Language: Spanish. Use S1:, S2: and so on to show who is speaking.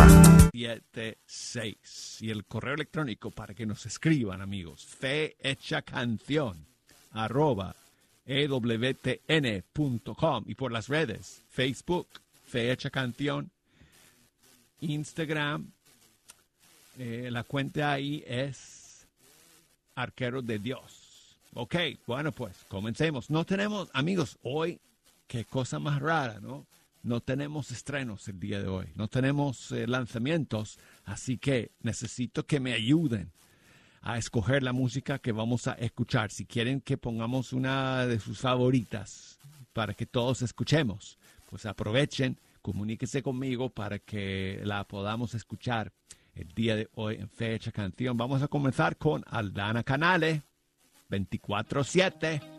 S1: 76. Y el correo electrónico para que nos escriban, amigos, fehechacanción@ewtn.com, y por las redes, Facebook, Fe Hecha Canción, Instagram, la cuenta ahí es Arquero de Dios. Ok, bueno, pues comencemos. No tenemos, amigos, hoy, qué cosa más rara, ¿no? No tenemos estrenos el día de hoy, no tenemos lanzamientos, así que necesito que me ayuden a escoger la música que vamos a escuchar. Si quieren que pongamos una de sus favoritas para que todos escuchemos, pues aprovechen, comuníquese conmigo para que la podamos escuchar el día de hoy en Fecha Canción. Vamos a comenzar con Aldana Canale, 24/7.